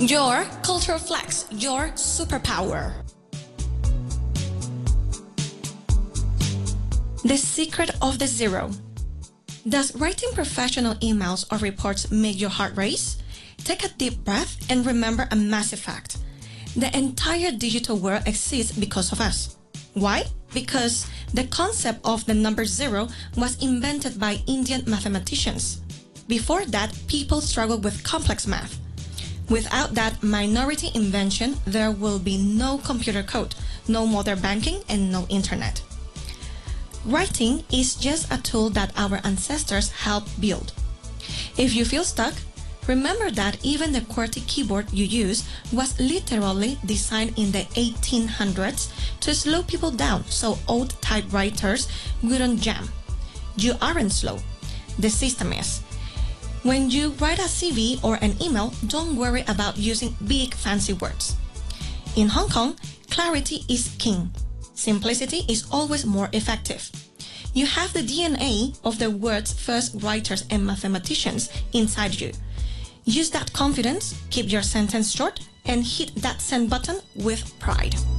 Your cultural flex, your superpower. The secret of the zero. Does writing professional emails or reports make your heart race? Take a deep breath and remember a massive fact. The entire digital world exists because of us. Why? Because the concept of the number zero was invented by Indian mathematicians. Before that, people struggled with complex math. Without that minority invention, there will be no computer code, no modern banking, and no internet. Writing is just a tool that our ancestors helped build. If you feel stuck, remember that even the QWERTY keyboard you use was literally designed in the 1800s to slow people down so old typewriters wouldn't jam. You aren't slow. The system is. When you write a CV or an email, don't worry about using big fancy words. In Hong Kong, clarity is king. Simplicity is always more effective. You have the DNA of the world's first writers and mathematicians inside you. Use that confidence, keep your sentence short, and hit that send button with pride.